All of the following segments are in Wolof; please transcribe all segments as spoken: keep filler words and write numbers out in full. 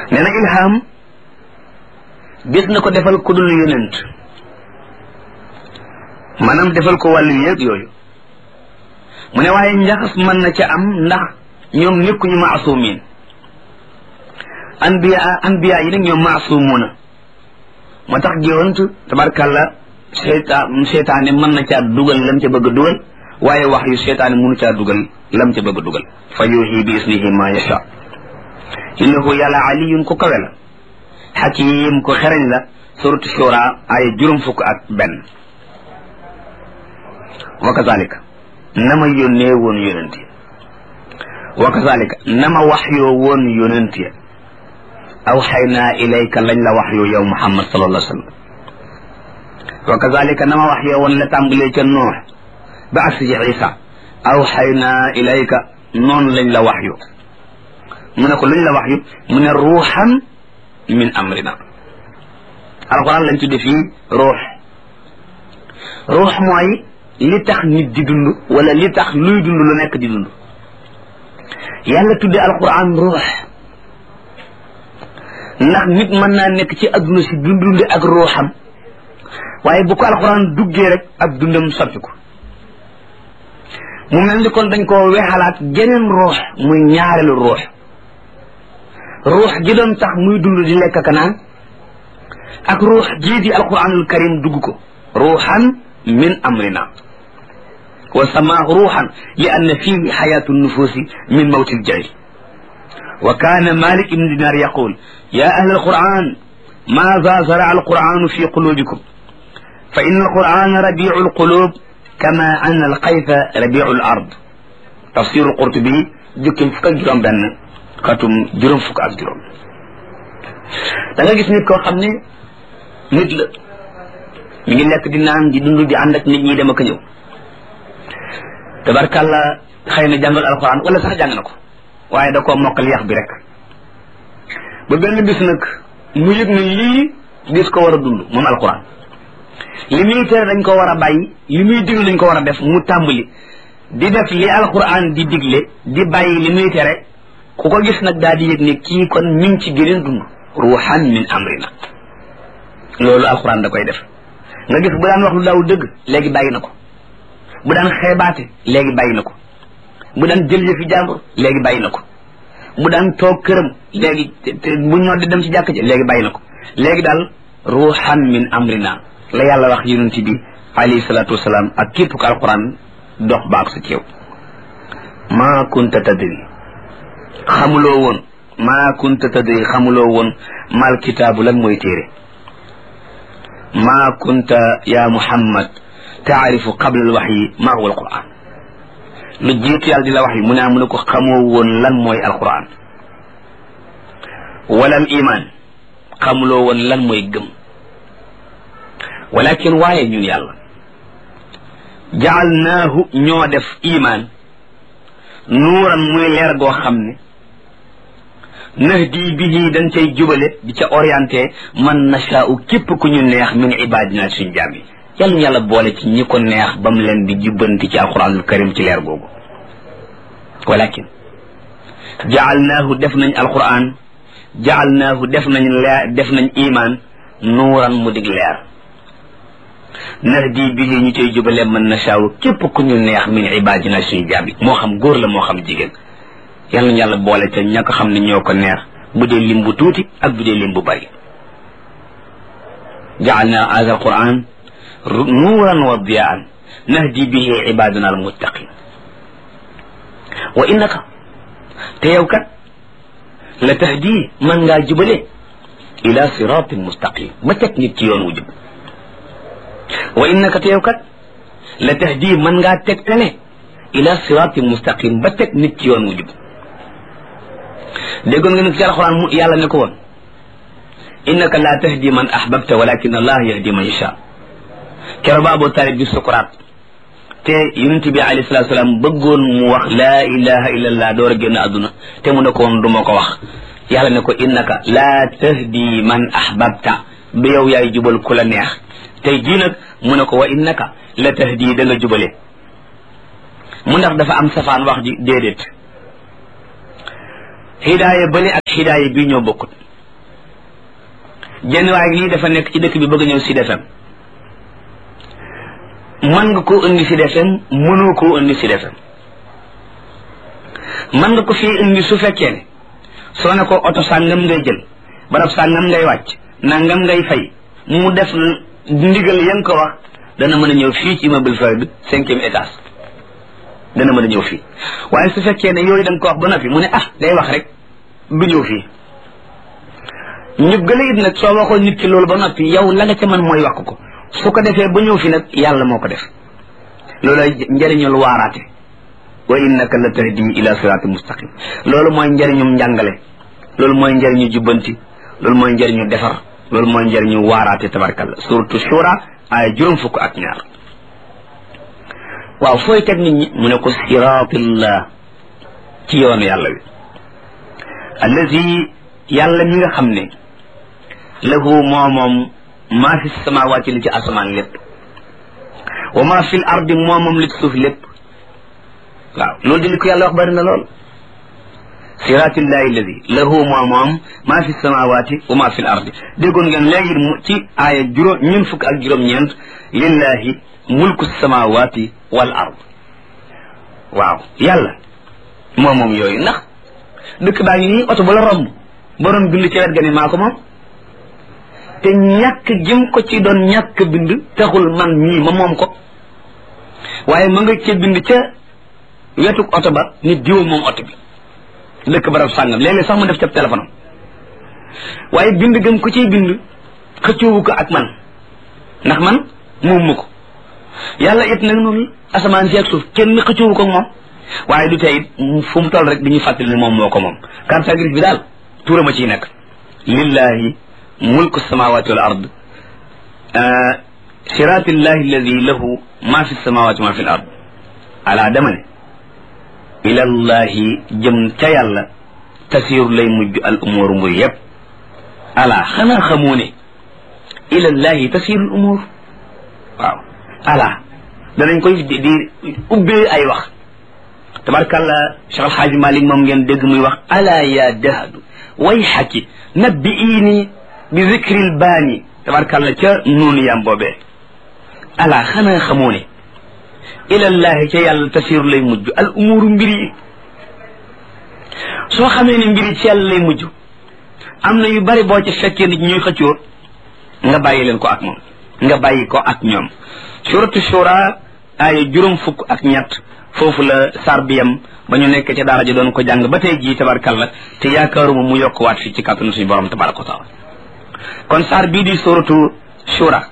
nee na ilham gis na ko defal ku dul yonent maanaam defal ko wàllu yëg yooyu mu ne waaye njaxas mën na ca am ndax ñoom nekkuñu maasumin anbiya anbiya yi nag ñoom maasumuna moo tax géwant tabarkàlla seytaan seytaane mën na caa dugal lam ca bëgg a dugal waaye wax yu seytaane mënu caa dugal lam ca bëgg a dugal fa yuhi bi isnihi ma yasha innahu yàlla aliyun ko kawe la xakim ko xereñ la suratu shura ay juróom fukk ak benn wa kazalika nama yónnee woon yonent yi wa kazalika nama waxyoo woon yonent yi awxaynaa ilayka lañ la waxyoo yow muhammad sallallahu alayhi wa sallam wa kazalika nama waxyoo woon la tàmbalee ca noox ba agsi ci isa awxaynaa ilayka noonu lañ la waxyu mu ne ko luñ la waxyu mu ne ruuxan min amrina alquran lañ tudde fii ruux ruux mooy li tax nit di dund wala li tax luy dund lu nekk di dund yàlla tudde alquran ruux ndax nit mën naa nekk ci adduna si dundundi ak ruuxam waaye bu ko alquran duggee rek ak dundam soppi ko mu mel ni kon dañ koo weexalaat geneen ruux muy ñaareelu ruux ruux gi doon tax muy dund di lekk ka naan ak ruux jii di alquranul karim dugg ko ruuxan min amrina wa samaahu ruuxan li anna fihi xayaatu nufuusi min mawti ljahil wa kaana malik ibn dinar yaqul ya ahla alquran maada zara alquranu fi qulubikum fa inna alqurana rabiu alqulub kama anna alqayfa rabiu alard tafsir alqurtubi jukkim fukk ak juróom benn xatum juróom fukk ak juróom da nga gis nit koo xam ne nit la mi ngi lekk di naan di dund di ànd ak nit ñi dem ak ñëw tabarkàlla xëy na jàngal alxuraan wala sax jàng na ko waaye da koo mokkal yax bi rek ba benn bis nag mu yëg ne lii bis ko war a dund moom alxuraan li muy tere dañ ko war a bàyyi li muy digle dañ ko war a def mu tàmbali di def li alxuraan di digle di bàyyi li muy tere ku ko gis nag daal di yëg ne kii kon mi ngi ci geneen dund ruuxan min amrina loolu alxuraan da koy def nga gis bu daan wax lu daaw dëgg léegi bàyyi na ko bu daan xeebaate léegi bàyyi na ko bu daan jël yëfi jàmbur léegi bàyyi na ko bu daan toog këram léegi bu ñor di dem ci jàkk ji léegi bàyyi na ko léegi daal ruuxan min amrina la yàlla wax yonent bi alayhi salaatu wasalaam ak képp ko alxuraan dox baak sa ceew maa kunta tadri xamuloo woon maa kunta tadri xamuloo woon mal kitaabu lan mooy téere maa kunta ya muhammad taarifu qabla alwaxyi maa huwa alquran lu jiitu yàlla di la wax yi mu ne mu ne ko xamoo woon lan mooy alquran wala al iman xamuloo woon lan mooy gëm walakin waaye ñun yàlla jaalnaahu ñoo def iman nuuran muy leer goo xam ne nahdi bihi dañ cay jubale di ca orienté man nashaa'u képp ku ñu neex min ibadina suñ jaam yi yàlla ñu yàlla boole ci ñi ko neex ba mu leen di jubbanti ci alquranul karim ci leer googu walakin jaalnaahu def nañ alquran jaalnaahu def nañ leer def nañ iman nuuran mu dig leer nahdi bihi ñu cay jubale man nashaa'u képp ku ñu neex min ibadina suñ jaam yi moo xam góor la moo xam jigéen yàlla ñu yàlla boole ca ña ko xam ne ñoo ko neex bu dee lim bu tuuti ak bu dee lim bu bari jaalna hadha alquran nuuran wa diyaan nahdi bihi ibadana almuttaqin wa innaka te yow kat la tahdi man ngaa jubale ila siratin mustaqim ba teg nit ci yoon wu jub wa innaka te yow kat la tahdi man ngaa tegtale ila siratin mustaqim ba teg nit ci yoon wu jub déggoon nga nag ci alxuraan mu yàlla ne ko woon innaka la tahdi man ahbabta walakin allah yahdi man yasha keroog ba Abu Talib bi sukuraat te yonent bi alayhi salaatu salaam bëggoon mu wax laa ilaha illa allah door a génn àdduna te mu ne ko woon du ma ko wax yàlla ne ko innaka la tahdi man ahbabta ba yow yaay jubal ku la neex tey jii nag mu ne ko wa innaka la tahdi da nga jubale mu ndax dafa am safaan wax ji déedéet hidaaya bële ak hidaaya bii ñoo bokkut jenn waay nii dafa nekk ci dëkk bi bëgg a ñëw Sud F M mën nga koo indi Sud F M mënoo koo indi Sud F M mën nga ko fii indi su fekkee ne soo ne ko oto sàngam ngay jël barab sàngam ngay wàcc nangam ngay fay mu def ndigal yan ko wax dana mën a ñëw fii ci immeuble Fahd cinquième étage dana mën a ñëw fii waaye su fekkee ne yooyu da nga ko wax ba noppi mu ne ah day wax rek du ñëw fii ñu gëla it nag soo waxoon nit ki loolu ba noppi yow la nga ca mën mooy wax ko su ko defee ba ñëw fi nag yàlla moo ko def loolu njëriñul waaraate wa innaka la tahdi ila sirati mustaqim loolu mooy njëriñum njàngale loolu mooy njëriñu jubbanti loolu mooy njëriñu defar loolu mooy njëriñu waaraate tabarkalla suratu shura ay juróom fukk ak ñaar waaw fooy teg nit ñi mu ne ko siratillah ci yoonu yàlla wi allazi yàlla mi nga xam ne lahu moo moom maa fi samawaati li ci asamaan lépp wa maa fi l ardi moo moom li ci suuf lépp waaw loolu di li ko yàlla wax bari na lool siratillahi alladi lahu moo moom maa fi samawaati wa maa fi l ardi déggoon ngeen léegi ci aaya juróom ñun fukk ak juróom-ñeent lillahi mulku samawaati wal ard waaw yàlla moo moom yooyu ndax dëkk baa ngi nii oto bu la romb borom bind ci wet ga ne maa ko moom te ñàkk jëm ko ci doon ñàkk bind taxul man mii ma moom ko waaye ma nga ca bind ca wetuk oto ba nit diw moom oto bi dëkk barab sàngam léeg-léeg sax mu def ca téléphone am waaye bind gëm ko ciy bind xëccoowu ko ak man ndax man moom ma ko yàlla it nag noonu asamaan si ak suuf kenn xëccoowu ko ak moom waaye du tey fu mu toll rek di ñu fàttali ne moom moo ko moom carte grise bi daal tuura ma ciy nekk lillahi mulku samawati wal ard siratillahi alladi lahu ma fi samawati ma fi l ard ala dama ne ilallahi jëm ca yàlla tasiru lay mujj al umur mbir yëpp ala xanaa xamoo ne ilallahi tasiru al umur waaw ala danañ koy di di ubbee ay wax tabarkàlla Cheikh Alxaaji Malik moom ngeen dégg muy wax ala ya dahadu way xaki nabbi iini bi zikril baani tabarkàlla ca noonu yam boobee ala xanaa xamoo ne ilallahi ca yàlla tasiru lay mujj al umuru mbir yi soo xamee ne mbir yi ci yàlla lay mujj am na yu bari boo ci fekkee nit ñuy xëccoo nga bàyyi leen ko ak moom nga bàyyi ko ak ñoom suratu shura ay juróom fukk ak ñett foofu la sar bi yam ba ñu nekk ca daara ji doon ko jàng ba tey jii tabarkalla te yaakaaruma mu yokkuwaat fii ci kàttanu suñu borom tabaraka wa taala kon sar bii di suratu shura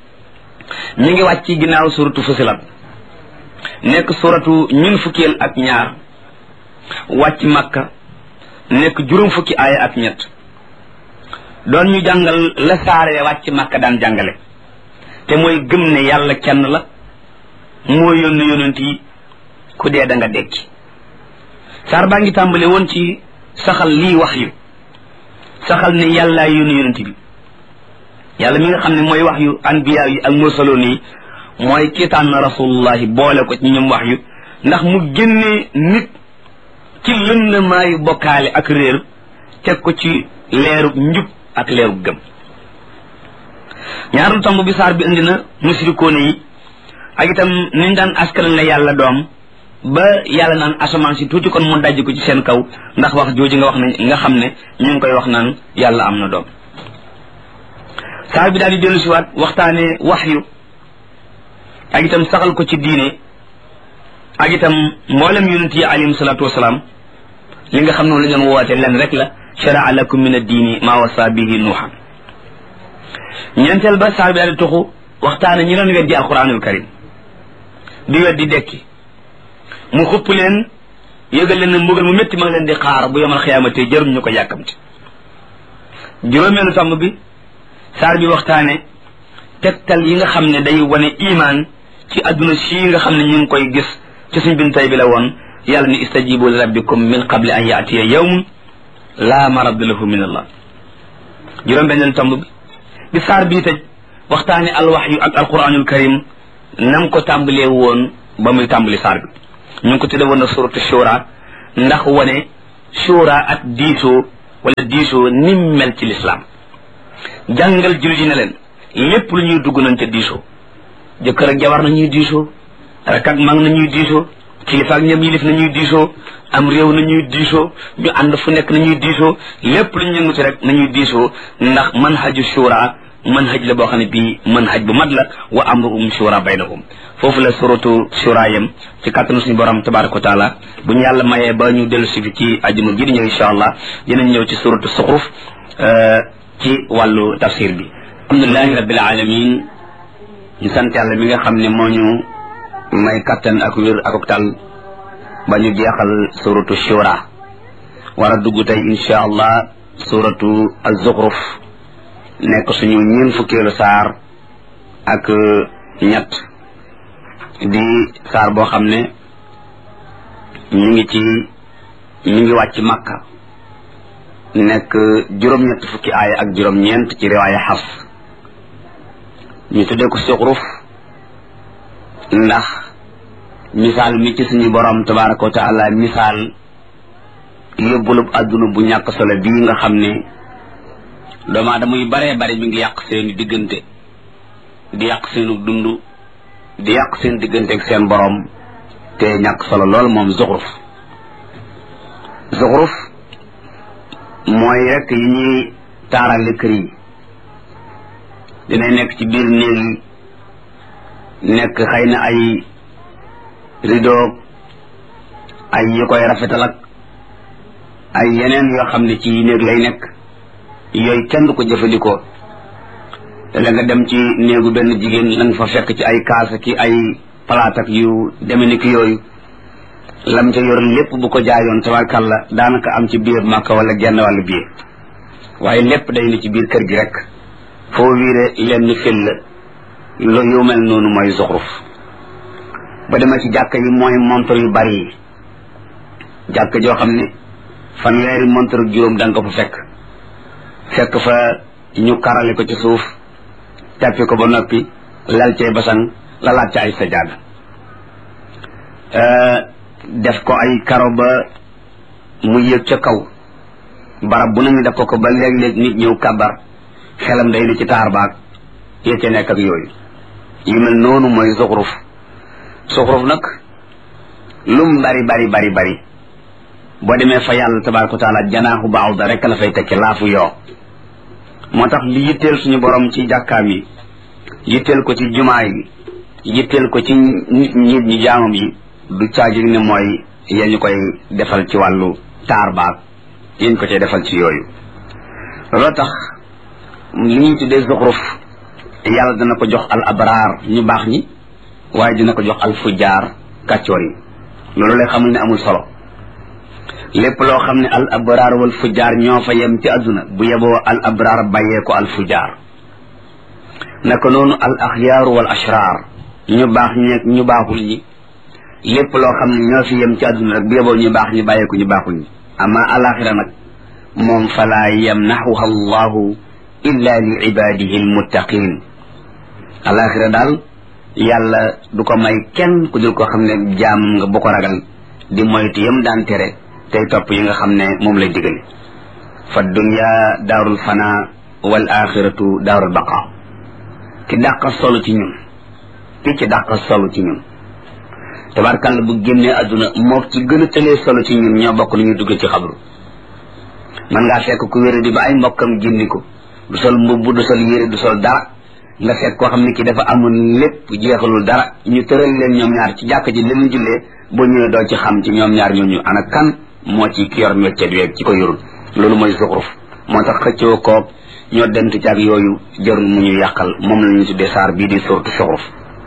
mi ngi wàcc ci ginnaaw suratu fusilat nekk suratu ñun fukkeel ak ñaar wàcc makka nekk juróom fukki aaya ak ñett doon ñu jàngal la saare wàcc makka daan jàngale te mooy gëm ne yàlla kenn la moo yónni yonent yi ku dee da nga dekki saar baa ngi tàmbale woon ci saxal lii wax yu saxal ne yàllaa yónni yonent bi yàlla mi nga xam ne mooy wax yu anbiya yi ak mursaloon yi mooy ki tànn rasulullahi boole ko ci ñoom wax yu ndax mu génne nit ci lëndamaayu bokkaale ak réer teg ko ci leerub njub ak leerub gëm ñaareelu tomb bi saar bi indi na musrikoone yi ak itam niñ daan askan la yàlla doom ba yàlla naan asamaan si tuuti kon mu dajj ko ci seen kaw ndax wax jooju nga wax ne nga xam ne ñu ngi koy wax naan yàlla am na doom saar bi daal di dellu siwaat waxtaane waxyu ak itam saxal ko ci diine ak itam mboolem yonent yi alayhim salaatu wasalaam li nga xam ne la ñu woote len rek la sharaa lakum min ad-diini maa wasa bihi nuuhan ñeenteel ba saar bi daal di tuxu waxtaane ñi doon weddi alquranul karim di weddi dekki mu xupp leen yëgal leen ne mbugal mu métti ma ngi leen di xaar bu yomal xiyaamate jërum ñu ko yàkkamti juróomeelu tomb bi saar bi waxtaane tegtal yi nga xam ne day wane iman ci adduna si nga xam ne ñu ngi koy gis ci suñ bin tay bi la woon yàlla ni istajibu li rabbikum min qabli an yaatiya yawmun la marad lahu min allah juróom benneelu tomb bi bi saar bii tëj waxtaane alwaxyu ak alquranul karim nam ko tàmbalee woon ba muy tàmbali saar bi ñu ngi ko tudde woon na suratu shura ndax wane shura ak diisoo wala diisoo nim mel ci lislaam jàngal jullit yi ne leen lépp lu ñuy dugg nañ ca diisoo jëkkër ak jabar nañuy diisoo rak ak mag nañuy diisoo kilifa ak ñam yilif nañuy diisoo am réew nañuy diisoo ñu ànd fu nekk nañuy diisoo lépp lu ñu yëngu ci rek nañuy diisoo ndax manhaju shura manhaj la boo xam ne bii manhaj bu mat la wa amruhum shura baynahum foofu la suratu shura yam ci kàttanu suñu borom tabaraka wa taala bu ñu yàlla mayee ba ñu dellu si fi ci ajuma ji di ñëw insha allah dinañ ñëw ci suratu suxruf ci wàllu tafsir bi alhamdulilahi rabbil alamin ñu sant yàlla mi nga xam ne moo ñu may kattan ak wér ak ak tal ba ñu jeexal suratu shura war a dugg tey insha allah suratu az-zukhruf nekk suñu ñeen fukkeelu saar ak ñett di saar boo xam ne ñu ngi ci ñu ngi wàcc makka nekk juróom-ñett fukki aaya ak juróom-ñeent ci riwaaya Hafs ñu tuddee ko zukhruf ndax misaal mi ci suñu borom tabaraka wa taala misaal yóbbulub adduna bu ñàkk solo bii nga xam ne doomu aadama yu baree bari mi ngi yàq seeni diggante di yàq seenu dund di yàq seen diggante ak seen borom te ñàkk solo lool moom zuxruf zuxruf mooy rek yi ñuy taarale kër yi dina nekk ci biir néeg yi nekk xëy na ay rideau ay yi koy rafetal ak ay yeneen yoo xam ne ci néeg lay nekk yooyu kenn du ko jëfandikoo te la nga dem ci néegu benn jigéen la nga fa fekk ci ay kaasa ki ay palaat ak yu deme ni ki yooyu lam ca yor lépp bu ko jaayoon tabarkàlla daanaka am ci biir màkka wala genn wàllu biir waaye lépp day ni ci biir kër gi rek foo wiire lenn fil la lo yu mel noonu mooy zuxruf ba dema ci jàkka yi mooy montor yu bari yi jàkka joo xam ne fanweeri montor ak juróom da nga ko fa fekk fekk fa ñu karale ko ci suuf tàppi ko ba noppi lal cay basang lalaat ca ay sajaada def ko ay karo ba mu yëg ca kaw barab bu nañu def ko ko ba léeg-léeg nit ñëw kabar xelam day ne ci taar baag yee ca nekk ak yooyu yu mel noonu mooy zuxruf zuxruf nag lum bari bari bari bari boo demee fa yàlla tabaraka wa taala janaaxu baaw da rek la fay tekki laafu yoo moo tax li yitteel suñu borom ci jàkkaam yi yitteel ko ci jumaa yi yitteel ko ci nit nit ñi jaamam yi du caagi ne mooy yéen ñu koy defal ci wàllu taar baag yéen ko cay defal ci yooyu looloo tax li ñuy tuddee zuxruf yàlla dana ko jox al abraar ñu baax ñi waaye dina ko jox al fujjaar kàccoor yi loolu lay xamul ne amul solo lépp loo xam ne al abraar wal fujjaar ñoo fa yem ci àdduna bu yeboo al abraar bàyyee ko al fujjaar naka noonu al axyaaru wal ashraar ñu baax ñeeg ñu baaxul ñi lépp loo xam ne ñoo fi yem ci àdduna rek bu yeboo ñu baax ñi bàyyee ko ñu baaxul ñi ama alaxira nag moom falaa yamnaxuha allahu illa li ibadihi almuttaqin alaxira daal yàlla du ko may kenn ku dul ko xam ne jaam nga bu ko ragal di moytu yam daan tere tey topp yi nga xam ne moom lay digal fa dunya daarul fana wal axiratu daarul baqa ki dàqa solo ci ñun ki ci dàqa solo ci ñun tabarkàlla bu génnee adduna moo ci gën a tëlee solo ci ñun ñoo bokk lu ñuy dugg ci xabru man ngaa fekk ku wéra di ba ay mbokkam génni ko du sol mbubb du sol yére du sol dara nga fekk koo xam ne ki dafa amoon lépp jeexalul dara ñu tëral leen ñoom ñaar ci jàkk ji leen jullee boo ñëwee doo ci xam ci ñoom ñaar ñooñu ana kan moo ci ki yor méccet weeg ci ko yorul loolu mooy zuxruf moo tax xëccoo koog ñoo dent ci ak yooyu jarul mu ñu yàqal moom la ñu tuddee saar bii di suratu zuxruf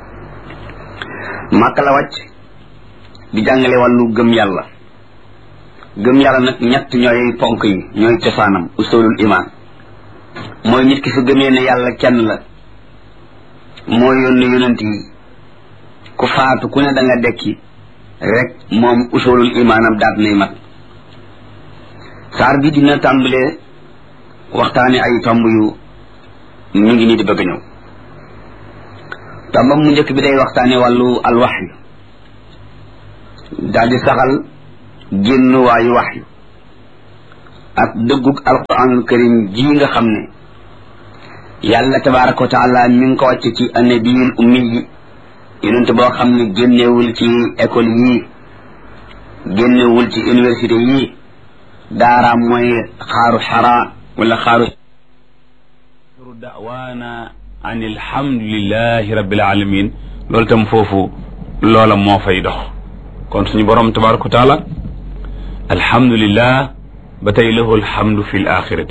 màkka la wàcc di jàngale wàllu gëm yàlla gëm yàlla nag ñett ñooy ponk yi ñooy cosaanam usulul iman mooy nit ki su gëmee ne yàlla kenn la moo yónni yonent yi ku faatu ku ne da nga dekki rek moom usulul imaanam daat nay mat saar bi dina tàmbalee waxtaane ay tomb yu mu ngi nii di bëgg ñëw tombam mu njëkk bi day waxtaane wàllu alwaxyu daal di saxal génn waayu waxyu ak dëggug alquranul karim ji nga xam ne yàlla tabaraka wa taala mi ngi ko wàcc ci annabiyul ummi yi yonent boo xam ne génnewul ci école yii génnewul ci université yii daaraam mooy xaaru xara wala xaaru da'waana an alhamdulillahi rabbil alamin loolu tam foofu loola moo fay dox kon suñu borom tabaraka wa taala alhamdulillah ba tey lahu alhamdu fi l axirati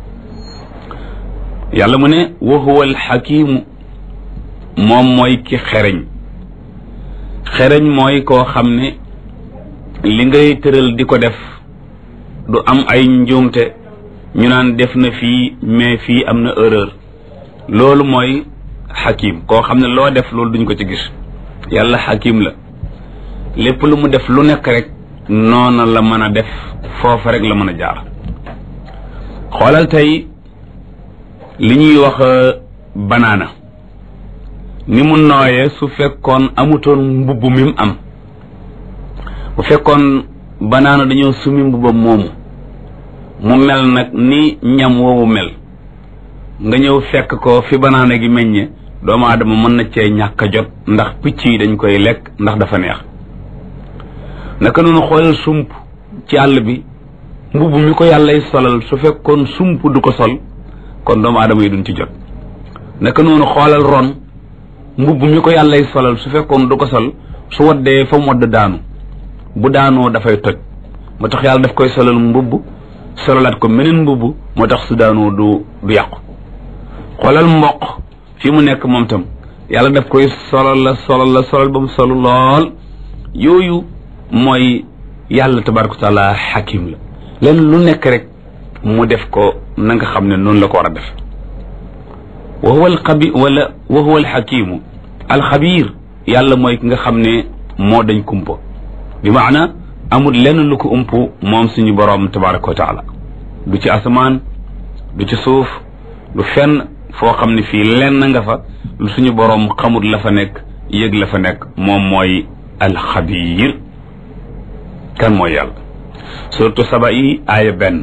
yàlla mu ne wa huwa alxakimu moom mooy ki xereñ xereñ mooy koo xam ne li ngay tëral di ko def du am ay njuumte ñu naan def na fii mais fii am na erreur loolu mooy xakim koo xam ne loo def loolu duñ ko ci gis yàlla xakim la lépp lu mu def lu nekk rek noona la mën a def foofa rek la mën a jaar xoolal tey li ñuy wax banaana ni mu nooyee su fekkoon amutoon mbubb mi mu am bu fekkoon banaana dañoo sumi mbubbam moomu mu mel nag ni ñam woowu mel nga ñëw fekk ko fi banaana gi meññe doomu aadama mën na cee ñàkk a jot ndax picc yi dañ koy lekk ndax dafa neex naka noonu xoolal sump ci àll bi mbubb mi ko yàllay solal su fekkoon sump du ko sol kon doomu aadama yi duñ ci jot naka noonu xoolal ron mbubb mi ko yàllay solal su fekkoon du ko sol su waddee fa mu wadd daanu bu daanoo dafay toj moo tax yàlla daf koy solal mbubb solalaat ko meneen mbubb moo tax su daanoo du du yàqu xoolal mboq fi mu nekk moom tam yàlla daf koy solal la solal la solal ba mu solu lool yooyu mooy yàlla tabaraka wa taala xakim la len lu nekk rek mu def ko na nga xam ne noonu la ko war a def wa huwa alxabi wala wa huwa alxakimu alxabir yàlla mooy ki nga xam ne moo dañ kumpa bi maana amul lenn lu ko ump moom suñu boroom tabaraka wa taala du ci asamaan du ci suuf du fenn foo xam ne fii lenn nga fa lu suñu boroom xamut la fa nekk yëg la fa nekk moom mooy alxabir kan mooy yàlla surtout saba yi aaya benn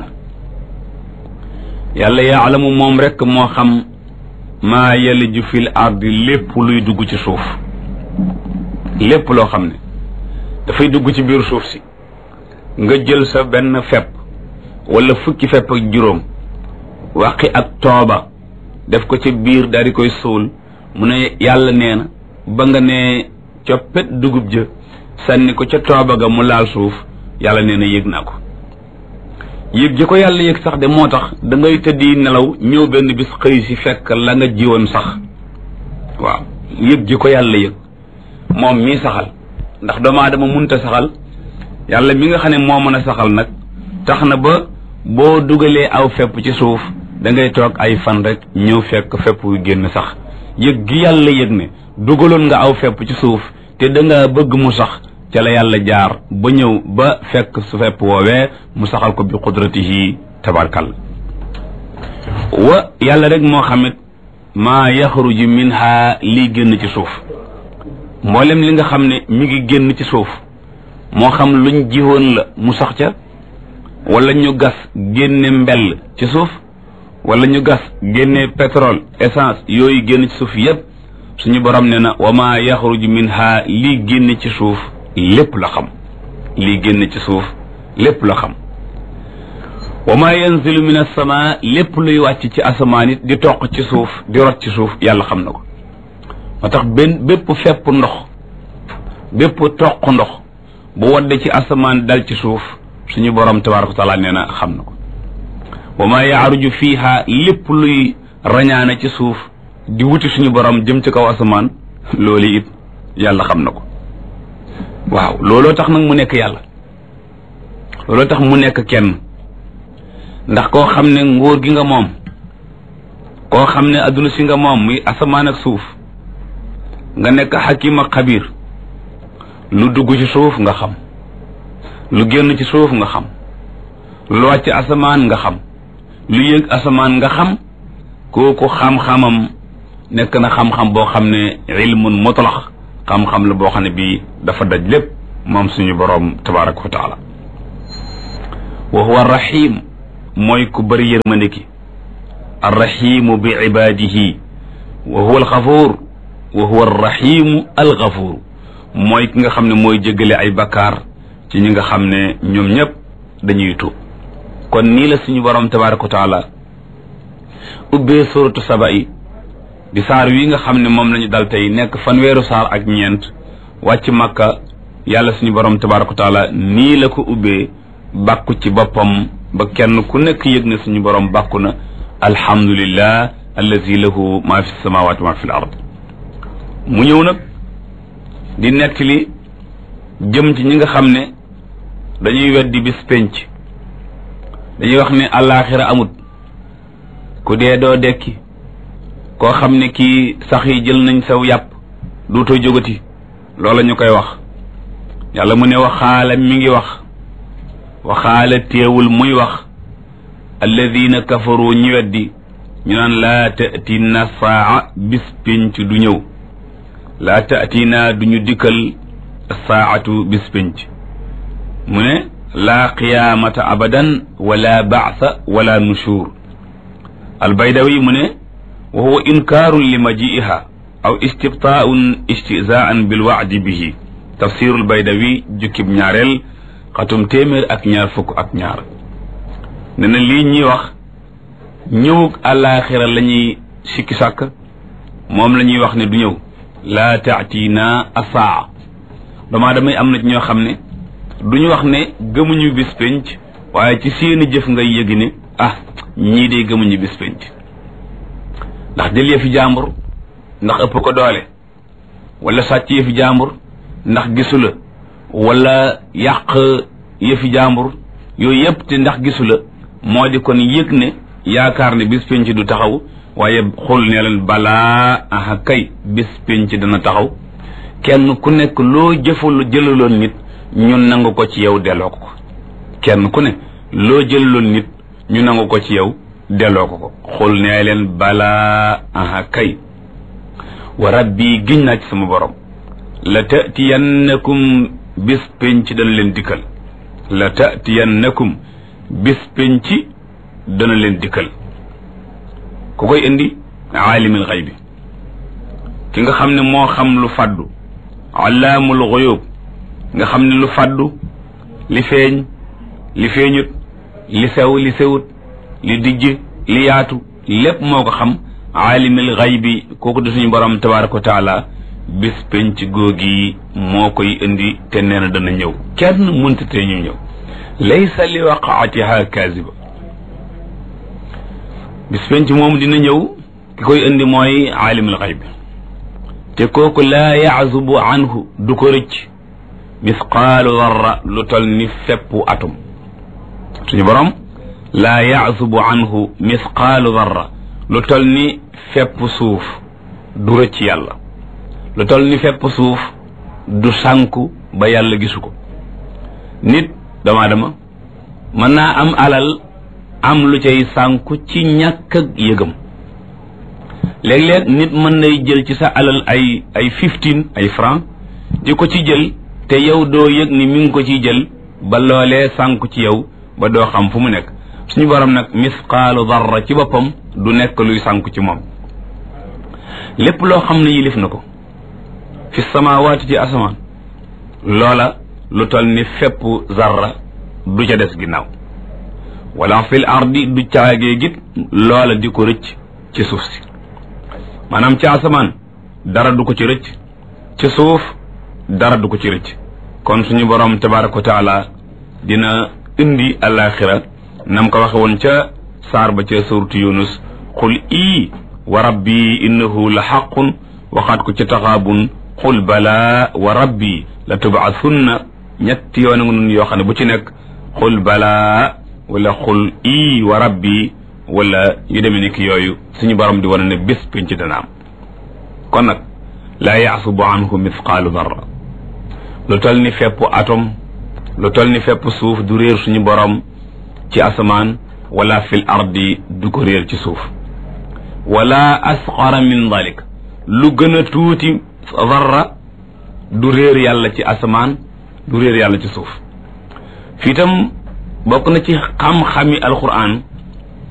yàlla yaalamu moom rek moo xam maa yaliju fil ardi lépp luy dugg ci suuf lépp loo xam ne dafay dugg ci biir suuf si nga jël sa benn fepp wala fukki fepp ak juróom waqi ak tooba def ko ci biir daal di koy suul mu ne yàlla nee na ba nga ne coppet dugub jë sànni ko ca tooba ga mu laal suuf yàlla nee na yëg naa ko yëg ji ko yàlla yëg sax de moo tax da ngay tëddi nelaw ñëw benn bis xëy si fekk la nga jiwoon sax waaw yëg ji ko yàlla yëg moom mii saxal ndax doomu aadama munta saxal yàlla mi nga xam ne moo mën a saxal nag tax na ba boo dugalee aw fepp ci suuf da ngay toog ay fan rek ñëw fekk fepp yu génn sax yëg gi yàlla yëg ne dugaloon nga aw fepp ci suuf te da nga bëgg mu sax ca la yàlla jaar ba ñëw ba fekk su fepp woowee mu saxal ko bi qudratihi tabarkal wa yàlla rek moo xamit maa yaxruju minha lii génn ci suuf mboolem li nga xam ne mi ngi génn ci suuf moo xam luñ jiwoon la mu sax ca wala ñu gas génne mbell ci suuf wala ñu gas génne pétrole essence yooyu génn ci suuf yépp suñu borom ne na wa maa yaxruju minha lii génn ci suuf lépp la xam lii génn ci suuf lépp la xam wa maa yanzilu min as-samaa lépp luy wàcc ci asamaan it di toq ci suuf di rot ci suuf yàlla xam na ko moo tax benn bépp fepp ndox bépp toq ndox bu wadde ci asamaan dal ci suuf suñu borom tabaaraka wa taala nee na xam na ko wa maa yaaruju fiiha lépp luy rañaane ci suuf di wuti suñu borom jëm ci kaw asamaan loolu it yàlla xam na ko waaw looloo tax nag mu nekk yàlla looloo tax mu nekk kenn ndax koo xam ne nguur gi nga moom koo xam ne adduna si nga moom muy asamaan ak suuf nga nekk xakim ak xabiir lu dugg ci suuf nga xam lu génn ci suuf nga xam lu wàcc asamaan nga xam lu yëg asamaan nga xam kooku xam-xamam nekk na xam-xam boo xam ne ilmun mutlax xam-xam la boo xam ne bii dafa daj lépp moom suñu boroom tabaraka wa taala wa huwa rahim mooy ku bëri yërmande ki arrahimu bi ibadihi wa huwa alxafuur wa huwa arrahimu alxafuur mooy ki nga xam ne mooy jéggale ay bakkaar ci ñi nga xam ne ñoom ñëpp dañuy tuub kon nii la suñu borom tabaraka wa taala ubbee suratu saba yi di saar wi nga xam ne moom lañu dal tey nekk fanweeru saar ak ñeent wàcc makka yàlla suñu borom tabaraka wa taala nii la ko ubbee bàkku ci boppam ba kenn ku nekk yëg na suñu borom bàkku na alhamdulillah allazi lahu ma fi samawati wa ma fi l ard mu ñëw nag di nettali jëm ci ñi nga xam ne dañuy weddi bis penc dañuy wax ne àllaaxira amut ku dee doo dekki koo xam ne kii sax yi jël nañ saw yàpp duutoo jógati loola ñu koy wax yàlla mu ne waxaala mi ngi wax waxaala teewul muy wax alladina kafaru ñi weddi ñu naan laa tatina saa bis penc du ñëw laa tatina duñu dikkal saatu bis penc mu ne laa qiyaamata abadan wala baasa wala nushur albaydawi mu ne wa huwa inkaarun li majiiha aw istibtaaun istizaan bilwaadi bihi tafsirul baydawi jukkib ñaareel xatum téeméer ak ñaar fukk ak ñaar ne na lii ñuy wax ñëwug àllaaxira la ñuy sikki sàkk moom la ñuy wax ne du ñëw laa taatina asaa damaa damay am na ñoo xam ne duñu wax ne gëmuñu bis penc waaye ci seeni jëf ngay yëgi ne ah ñii de gëmuñu bis penc ndax jël yëfi jàmbur ndax ëpp ko doole wala sàcc yëfi jàmbur ndax gisu la wala yàq yëfi jàmbur yooyu yëpp te ndax gisu la moo di kon yëg ne yaakaar ne bis penc du taxaw waaye xul ne leen balaa aha kay bis penc dana taxaw kenn ku nekk loo jëfal jëlaloon nit ñu nangu ko ci yow delloo ko ko kenn ku ne loo jëlaloon nit ñu nangu ko ci yow delloo ko ko xul ne leen balaa aha kay wa rabbi giñ naa ci sama borom la taatiyannakum bis penc dana leen dikkal la taatiyannakum bis penc dana leen dikkal ku koy indi aalimul xaybi ki nga xam ne moo xam lu faddu allaamul xuyub nga xam ne lu faddu li feeñ li feeñut li sew li sewut li dijj li yaatu lépp moo ko xam aalimul xaybi kooku di suñu borom tabaraka wa taala bis penc googi moo koy indi te nee na dana ñëw kenn mënta te ñu ñëw laysa li waqaatiha kaziba bis penc moom dina ñëw ki koy indi mooy aalimul xayb te kooku laa yaazubu anhu du ko rëcc misqaalu darra lu tol ni feppu atum suñu borom laa yaazubu anhu misqaalu darra lu tol ni fepp suuf du rëcc yàlla lu tol ni fepp suuf du sànku ba yàlla gisu ko nit dama dama mën naa am alal am lu cay sànku ci ñàkk ak yëgam léeg-léeg nit mën nay jël ci sa alal ay ay fifteen ay franc di ko ci jël te yow doo yëg ni mi ngi ko ciy jël ba loolee sànku ci yow ba doo xam fu mu nekk suñu borom nag misqaalu darra ci boppam du nekk luy sànku ci moom lépp loo xam ne yilif na ko fi samawaati ci asamaan loola lu tol ni fépp zarra du ca des ginnaaw wala fil ardi du caagee git loola di ko rëcc ci suuf si maanaam ci asamaan dara du ko ci rëcc ci suuf dara du ko ci rëcc kon suñu borom tabaraka wa taala dina indi alaxira nam ko waxe woon ca saar ba ca suuratu yunus qul ii wa rabbi innahu la xaqun waxaat ko ca taxaabun qul balaa wa rabbi la tubaasunna ñetti yoon nga nun yoo xam ne bu ci nekk qul balaa wala qul ii wa rabbi wala yu demee ni ki yooyu suñu borom di wane ne bés pénc dana am kon nag laa yaasubu anhu mithqaalu darra lu tol ni fepp atom lu tol ni fepp suuf du réer suñu borom ci asamaan wala fil ardi du ko réer ci suuf wala asqara min dalik lu gën a tuuti darra du réer yàlla ci asamaan du réer yàlla ci suuf fii tam bokk na ci xam-xami alquran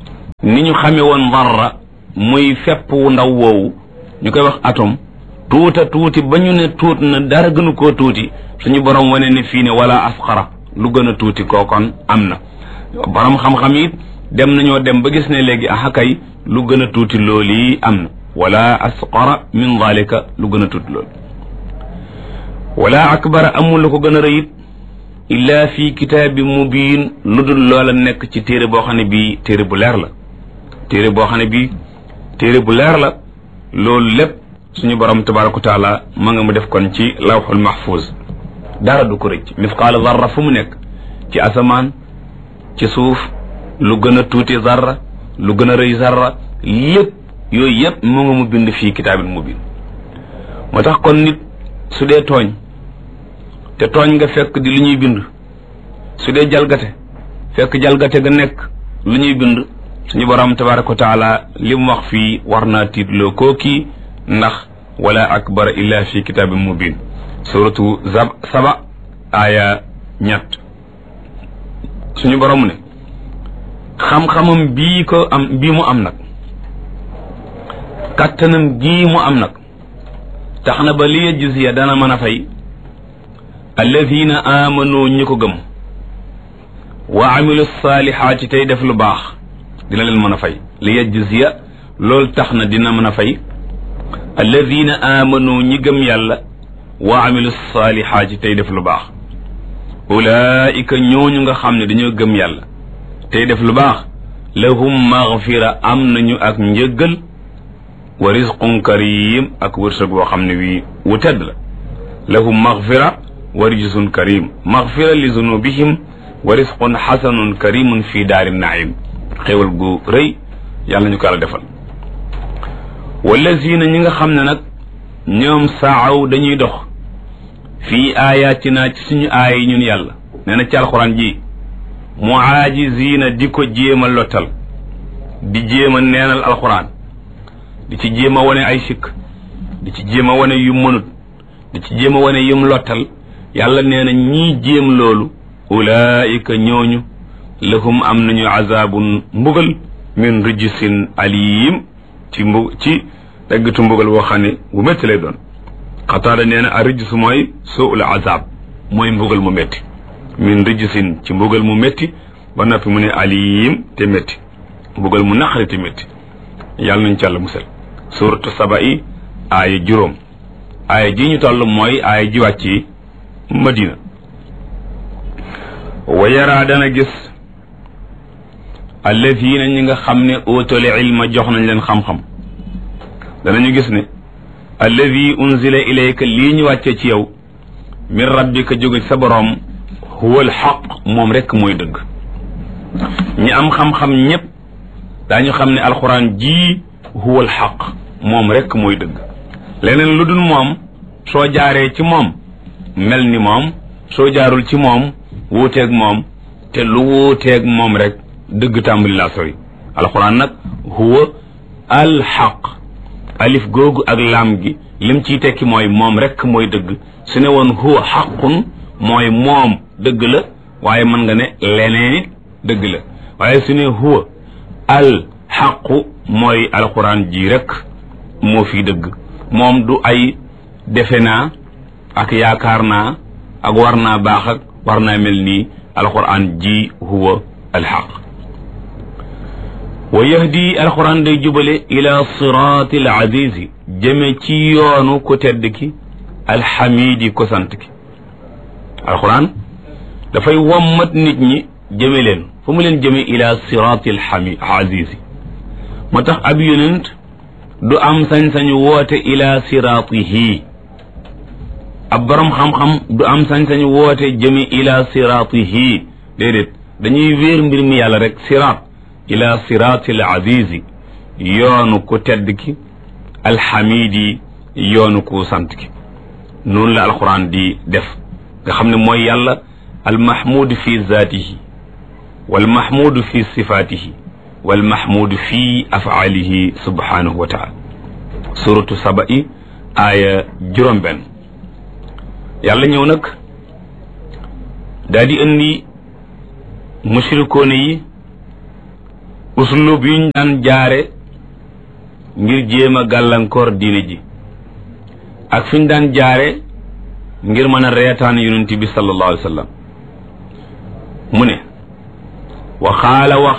ni ñu xame woon zarra muy fepp wu ndaw woowu ñu koy wax atome tuuta tuuti ba ñu ne tuut na dara gënu koo tuuti suñu borom wane ne fii ne wala asqara lu gën a tuuti kookon am na borom xam-xam it dem nañoo dem ba gis ne léegi axakay lu gën a tuuti loolu yi am na wala asqara min zalika lu gën a tuuti loolu wala akbara amul lu ko gën a rëyit illa fi kitaabin mubiin lu dul loola nekk ci téere boo xam ne bii téere bu leer la téere boo xam ne bii téere bu leer la loolu lépp suñu borom tabaraka wa taala ma nga mu def kon ci lawxul mahfuz dara du ko rëcc misqaala zarra fu mu nekk ci asamaan ci suuf lu gën a tuuti zarra lu gën a rëy zarra lépp yooyu yëpp mu nga mu bind fii kitaabin mubiin moo tax kon nit su dee tooñ te tooñ nga fekk di lu ñuy bind su dee jalgate fekk jalgate ga nekk lu ñuy bind suñu borom tabaraka wa taala li mu wax fii war naa tiitloo kookii ndax wala akbara illa fi kitaabin mubin suratu zab saba aaya ñett suñu borom ne xam-xamam bii ko am bii mu am nag kattanam gii mu am nag tax na ba li yajziya dana mën a fay alladina amanu ñi ko gëm wa amilu saalihaati tey def lu baax dina leen mën a fay li yajziya loolu tax na dina mën a fay alladina amanu ñi gëm yàlla wa amilu saalihaati tey def lu baax ulaika ñooñu nga xam ne dañoo gëm yàlla tey def lu baax lahum maghfira am nañu ak njëggal wa rizqun karim ak wërsëg boo xam ne wii wu tedd la lahum maghfira wa rizqun karim maghfira li zunubihim wa rizqun hasanun karimun fi daarin naim xéwal gu rëy yàlla ñu ko yàlla defal wallazina ñi nga xam ne nag ñoom saaw dañuy dox fii ayatina ci suñu aaya yi ñun yàlla nee na ci alxuraan ji muajizina di ko jéem a lottal di jéem a neenal alxuraan di ci jéem a wane ay sikk di ci jéem a wane yu mënut di ci jéem a wane yum lottal yàlla nee na ñii jéem loolu ulaika ñooñu lahum am nañu azabun mbugal min rijsin alim ci mbu ci daggatu mbugal woo xam ne bu métti lay doon xataada nee na a rijs mooy suul azab mooy mbugal mu métti min rijsin ci mbugal mu métti ba noppi mu ne alim te métti mbugal mu naqari te métti yàlla nañ ci Yàlla musal suratu saba yi aaya juróom aaya ji ñu toll mooy aaya ji wàcc yi Madina wa yaraa dana gis alladina ñi nga xam ne utul ilma jox nañ leen xam-xam danañu gis ne alladi unzila ilayka lii ñu wàcce ci yow min rabbika jóge sa boroom huwa alxaq moom rekk mooy dëgg ñi am xam-xam ñépp daañu xam ne alxuraan ji huwa alxaq moom rekk mooy dëgg leneen lu dul moom soo jaaree ci moom mel ni moom soo jaarul ci moom wuuteeg moom te lu wuuteeg moom rek dëgg tàmbali laa sori alxuraan nag huwa alxaq alif googu ak laam gi lim ciy tekki mooy moom rek mooy dëgg su ne woon huwa xaqun mooy moom dëgg la waaye mën nga ne leneen it dëgg la waaye su ne huwa alxaqu mooy alxuraan ji rek moo fi dëgg moom du ay defe naa ak yaakaar naa ak war naa baax ak war naa mel nii alxuraan ji huwa alxaq wa yahdi alxuraan day jubale ila siraati al azizi jëme ci yoonu ku tedd ki alxamidi ko sant ki alxuraan dafay wommat nit ñi jëme leen fu mu leen jëme ila siraati al azizi moo tax ab yonent du am sañ-sañu woote ila siraatihi ab borom xam-xam du am sañ-sañu woote jëme ila siraatihi déedéet dañuy wéer mbir mi yàlla rek siraat ila siraatil azizi yoonu ku tedd ki alxamidi yoonu ku sant ki noonu la alquran di def nga xam ne mooy yàlla almahmudu fi zaatihi walmahmudu fi sifaatihi walmahmudu fi afaalihi subhanahu wa taala suratu saba i aaya juróom benn yàlla ñëw nag daal di indi mushrikoone yi uslub yuñ daan jaare ngir jéem a gàllankoor diine ji ak fi ñu daan jaare ngir mën a reetaan yonent bi sallallahu alayhi wa sallam mu ne wa xaala wax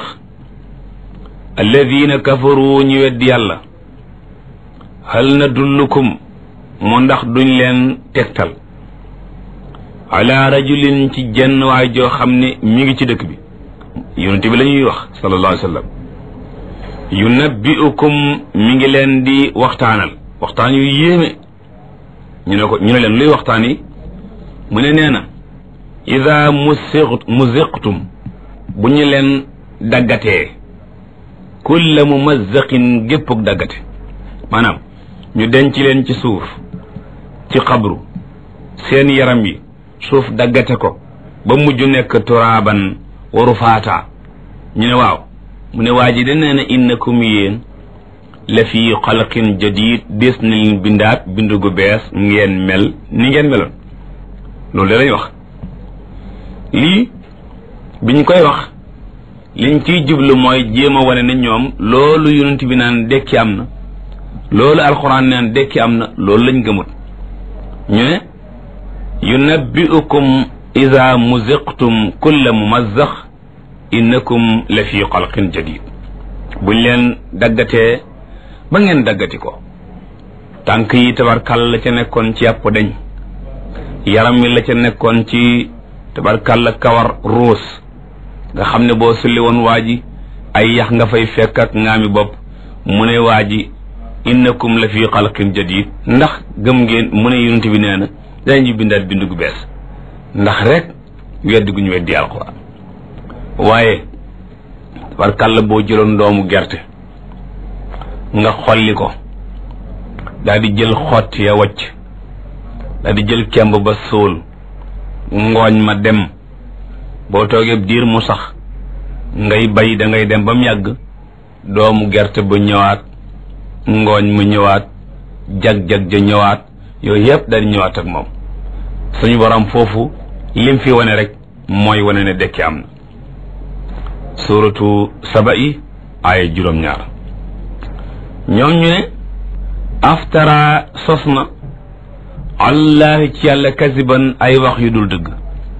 alladina kafaru ñu weddi yàlla hal nadullukum moo ndax duñ leen tegtal ala rajulin ci jenn waay joo xam ne mi ngi ci dëkk bi yonent bi la ñuy wax sallallahu alayhi wa sallam yunabbi'ukum mi ngi leen di waxtaanal waxtaan yu yéeme ñu ne ko ñu ne leen luy waxtaan yi mu ne nee na ida musiq muziqtum bu ñu leen daggatee kulla mumazzaqin géppug daggate maanaam ñu denc leen ci suuf ci xabru seen yaram yi suuf daggate ko ba mujj nekk turaaban waru faata ñu ne waaw mu ne waa ji de nee na innakum yéen la fi xalqin jadid des na leen bindaat bindu gu bees ngeen mel ni ngeen meloon loolu de lañ wax lii biñ koy wax liñ ciy jublu mooy jéem a wane ne ñoom loolu yonent bi naan dekki am na loolu alxuraan naan dekki am na loolu lañ gëmut ñu ne yunabbi'ukum iza muziqtum kulla mumazzax innakum la fi xalqin jadid buñ leen daggatee ba ngeen daggati ko tànk yi tabarkal la ca nekkoon ci yàpp dañ yaram mi la ca nekkoon ci tabarkal la kawar ruus nga xam ne boo sulli woon waa ji ay yax nga fay fekk ak ngaami bopp mu ne waa ji innakum la fi xalqin jadid ndax gëm ngeen mu ne yonent bi nee na dañu bindaat bindu gu bees ndax rek weddi gu ñu weddi alxuraan waaye tabarkal la boo jëloon doomu gerte nga xolli ko daal di jël xott ya wacc daal di jël kemb ba sóol ngooñ ma dem boo toogee diir mu sax ngay bay da ngay dem ba mu yàgg doomu gerte ba ñëwaat ngooñ mu ñëwaat jag-jag ja ñëwaat yooyu yëpp daal di ñëwaat ak moom suñu borom foofu lim fi wane rek mooy wane ne dekki am na suratu saba yi aaya juróom-ñaar ñoom ñu ne aftara sos na allahi ci yàlla kasiban ay wax yu dul dëgg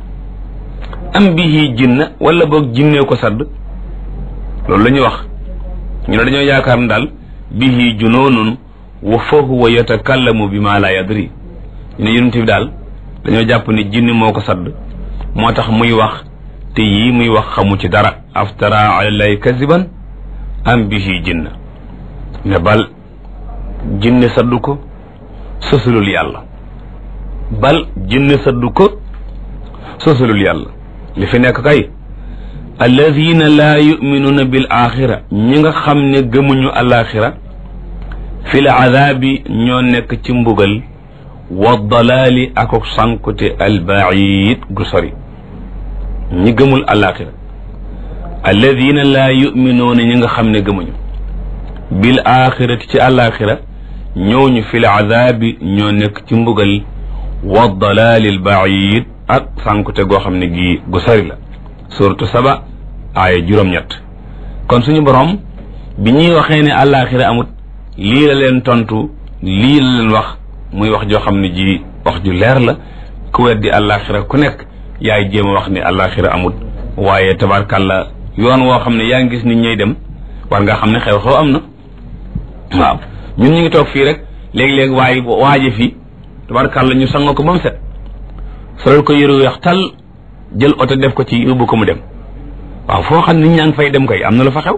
am bihi jinna wala boog jinnee ko sadd loolu la ñuy wax ñu ne dañoo yaakaar ne daal bihi junoonun wa fa huwa yatakallamu bi ma la yadri ñu ne yonent bi daal dañoo jàpp ne jinni moo ko sadd moo tax muy wax te yii muy wax xamu ci dara aftara allahi kasiban am bihi jinna ne bal jinne saddu ko sosulul yàlla bal jinne saddu ko sosulul yàlla li fi nekk kay alladina laa yuminuuna bil axira ñi nga xam ne gëmuñu alaxira fi l azabi ñoo nekk ci mbugal wa dalaali akok sankute albaid gu sori ñi gëmul alaxira alladina laa yuminuuna ñi nga xam ne gëmuñu bil axirati ci alaxira ñooñu fi l azabi ñoo nekk ci mbugal wa dalaali albaid ak sankute goo xam ne gii gu sori la suratu saba aaya juróom-ñett kon suñu borom bi ñuy waxee ne alaxira amut lii la leen tontu lii la leen wax muy wax joo xam ne ji wax ju leer la ku weddi alaxira ku nekk yaay jéem a wax ne alaxira amut waaye tabarkàlla yoon woo xam ne yaa ngi gis nit ñay dem war nga xam ne xew-xew am na waaw ñun ñu ngi toog fii rek léegi-léegi waaye waaje fii tabarkàlla ñu sanga ko ba mu set solal ko yëru weex tal jël oto def ko ci yóbbu ko mu dem waaw foo xam nit ñaa ngi fay dem kay am na lu fa xew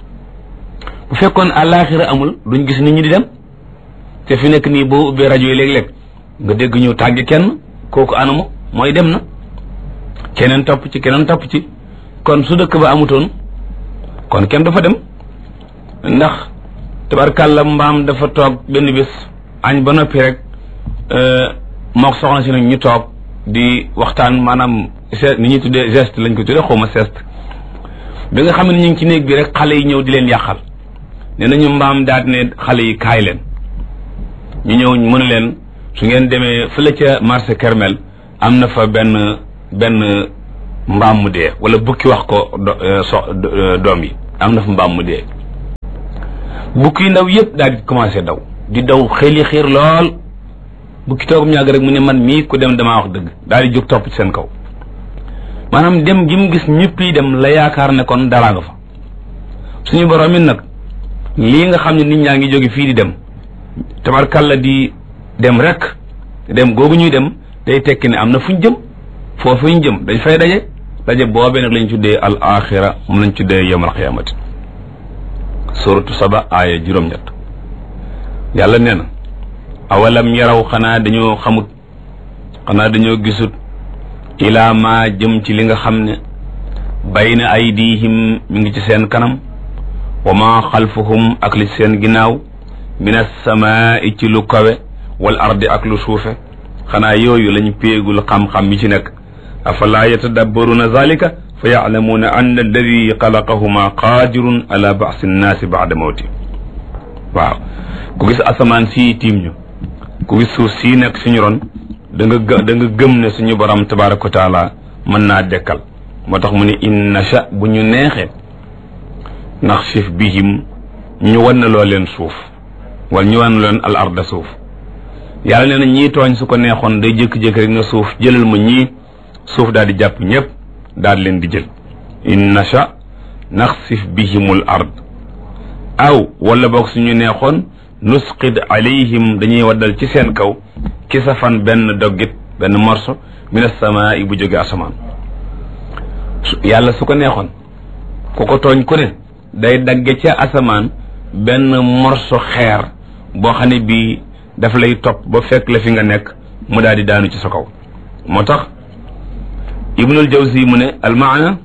bu fekkoon àllaaxira amul duñ gis nit ñi di dem te fi nekk nii boo ubbee rajo yi léeg-léeg nga dégg ñu tàgge kenn kooku anamu mooy dem na keneen topp ci keneen topp ci kon su dëkk ba amutoon kon kenn dafa dem ndax tabarkàlla mbaam dafa toog benn bés añ ba noppi rek mook soxna si nag ñu toog di waxtaan maanaam geste ni ñuy tuddee geste lañ ko tuddee xawma geste bi nga xam ne ñu ngi ci néeg bi rek xale yi ñëw di leen yàqal nee nañu mbaam daal ne xale yi kaay leen ñu ñëw mën leen su ngeen demee fële ca marché Kermel am na fa benn benn mbaam mu dee wala bukki wax ko so doom yi am na fa mbaam mu dee bukki yu ndaw yëpp daal di commencé daw di daw xeli xiir lool bukki toogum ñàgg rek mu ne man mii ku dem damaa wax dëgg daal di jóg topp ci seen kaw maanaam dem gi mu gis ñëpp yi dem la yaakaar ne kon dara nga fa suñu borom it nag lii nga xam ne nit ñaa ngi jóge fii di dem tabarkalla di dem rek dem googu ñuy dem day tekki ne am na fuñ jëm foofu ñu jëm dañ fay daje daje boobee nag lañ tuddee al axira mu lañ tuddee yawmal qiyaamati suratu saba aaya juróom-ñett yàlla nee na awalam yaraw xanaa dañoo xamut xanaa dañoo gisut ilaa ma jëm ci li nga xam ne bayna aydihim mi ngi ci seen kanam wa ma xalfuhum ak li seen ginnaaw min as-samaa'i ci lu kawe wal ardi ak lu suufe xanaa yooyu lañ péegul xam-xam mi ci nekk afalaa yatadabbaruna zalika fa ya'lamuuna anna alladi xalaqahuma qaadirun ala ba'si nnaasi ba'da mawti waaw ku gis asamaan sii tiim ñu ku gis suuf sii nekk suñu ron da nga gë da nga gëm ne suñu borom tabaraka wa taala mën naa dekkal moo tax mu ne in nasha bu ñu neexee naxsif bihim ñu wan na loo leen suuf wala ñu wan na leen al arda suuf yàlla nee na ñii tooñ su ko neexoon day jékki-jékki rek na suuf jëlal ma ñii suuf daal di jàpp ñëpp daal leen di jël in nasha naxsif bihimul ard aw wala boog suñu neexoon nusqid alayhim dañuy waddal ci seen kaw kisafan benn doggit benn morso min as-samaa'i bu jóge asamaan yàlla su ko neexoon ku ko tooñ ku ne day dagge ca asamaan benn morso xeer boo xam ne bii daf lay topp ba fekk la fi nga nekk mu daal di daanu ci sa kaw moo tax ibnul jawzi mu ne almaana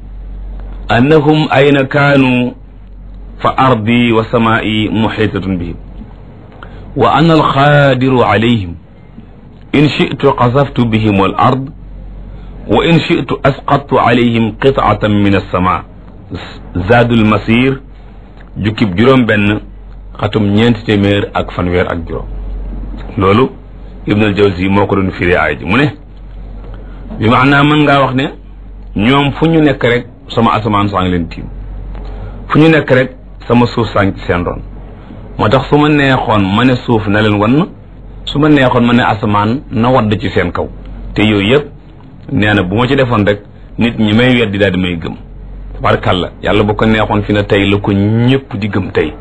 annahum ayna kaanu fa ardi wa samaa'i muhitatun bihim wa ana alqadiru alayhim in shi'tu qasaftu bihim al ard wa in shi'tu asqattu alayhim qit'atan min as-samaa zaadul masir jukkib juróom benn xatum ñeenti téeméer ak fanweer ak juróom loolu ibnul jawzi moo ko doon firi aay ji mu ne bi maanaa mën ngaa wax ne ñoom fu ñu nekk rek sama asamaan saa ngi leen tiim fu ñu nekk rek sama suuf saa ngi ci seen ron moo tax su ma neexoon ma ne suuf na leen wan su ma neexoon ma ne asamaan na wadd ci seen kaw te yooyu yëpp nee na bu ma ci defoon rek nit ñi may weddi daal di may gëm tabarkàlla yàlla bu ko neexoon fi na tey la ko ñëpp di gëm tey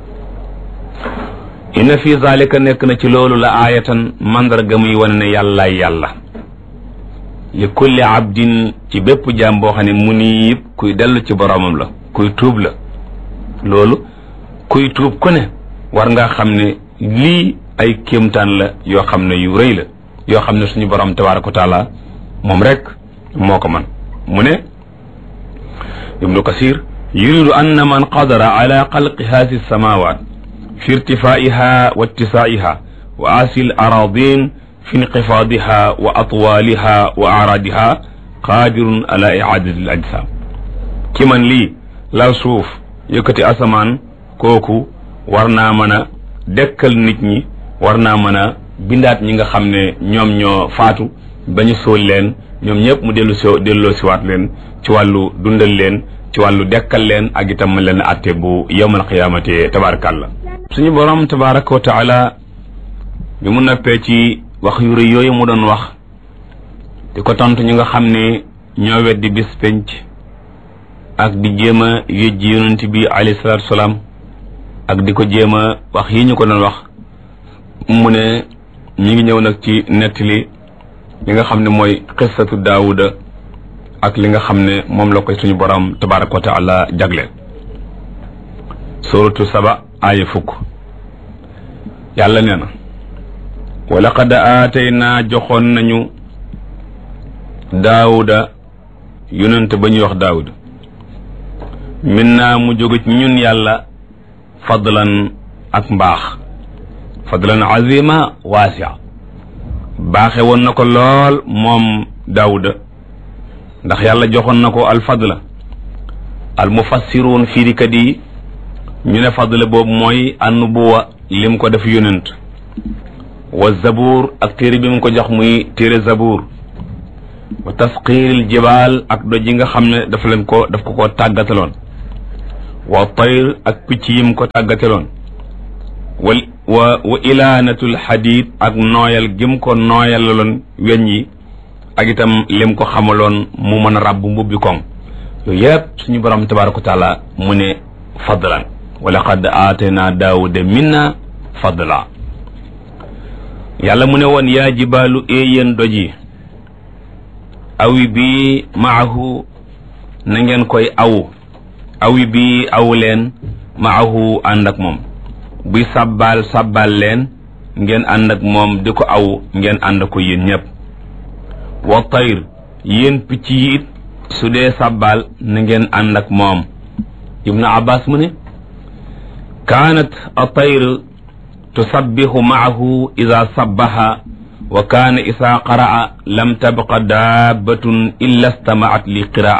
inna fi zalika nekk na ci loolu la aayatan mandarga muy wane ne yàllaay yàlla li kulli abdin ci bépp jaam boo xam ne muniib kuy dellu ci boromam la kuy tuub la loolu kuy tuub ku ne war ngaa xam ne lii ay kéemtaan la yoo xam ne yu rëy la yoo xam ne suñu borom tabaraka wa taala moom rek moo ko man mu ne ibnu kasir yuridu anna man qadara ala xalqi haasi samawat fi irtifaiha wa ittisaiha wa asil aradin fi inqifaadiha wa atwaaliha wa araadiha qaadirun ala icaadati al ajsaam ki man lii lal suuf yëkkati asamaan kooku war naa mën a dekkal nit ñi war naa mën a bindaat ñi nga xam ne ñoom ñoo faatu ba ñu sóol leen ñoom ñëpp mu dellu si delloo siwaat leen ci wàllu dundal leen ci wàllu dekkal leen ak itam leen atte bu yawmal qiyaamati tabarakallah suñu borom tabaraka wa taala bi mu nappee ci wax yu rëy yooyu mu doon wax di ko tontu ñi nga xam ne ñoo weddi bis penc ak di jéem a yëjji yonent bi alayhi salaatu salaam ak di ko jéem a wax yi ñu ko doon wax mu ne ñi ngi ñëw nag ci nettali li nga xam ne mooy qissatu daawuda ak li nga xam ne moom la koy suñu borom tabaraka wa taala jagleel suratu saba aaya fukk yàlla nee na wa laqad aataynaa joxoon nañu daawuda yonent ba ñuy wax daawuda min naa mu jóge ci ñun yàlla fadlan ak mbaax fadlan azima waasia baaxe woon na ko lool moom daawuda ndax yàlla joxoon na ko alfadla al mufassiruun fiirikat yi ñu ne fadla boobu mooy annubuwa lim ko def yonent wa zabuur ak téere bi mu ko jox muy téere zabuur wa tasqiiril jibaal ak doj yi nga xam ne daf leen ko daf ko ko tàggataloon wa tayr ak picc yim ko tàggateloon wal wa wa ilaanatul xadiid ak nooyal gim ko nooyalaloon weñ yi ak itam lim ko xamaloon mu mën a ràbb mbubbi koŋ yooyu yëpp suñu borom tabaaraka wa taala mu ne fadlan wa laqad aatayna daawuda minna fadla yàlla mu ne woon yaa jibaalu éeyéen doj yi awi bi maahu na ngeen koy awu awi bi awu leen maahu ànd ak moom buy sàbbaal sàbbaal leen ngeen ànd ak moom di ko aw ngeen ànd ko yéen ñëpp wa tayr yéen picc yi it su dee sàbbaal na ngeen ànd ak moom ibnu abbas mu ne kaanat a tayr tusabbihu maahu ida sabbaha wa kaana isa qaraa lam tabqa dabbatun illa stamaat li qiraa